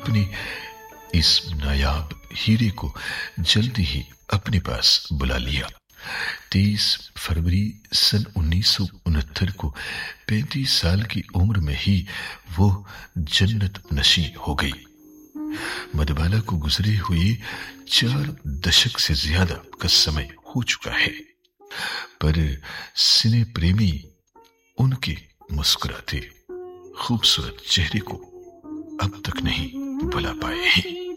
अपनी इस नायाब हीरे को जल्दी ही अपने पास बुला लिया। 23 फरवरी सन 1969 को 35 साल की उम्र में ही वो जन्नत नशी हो गई। मधुबाला को गुजरे हुए 4 दशक से ज्यादा का समय हो चुका है, पर सिने प्रेमी उनके मुस्कुराते खूबसूरत चेहरे को अब तक नहीं भुला पाए हैं।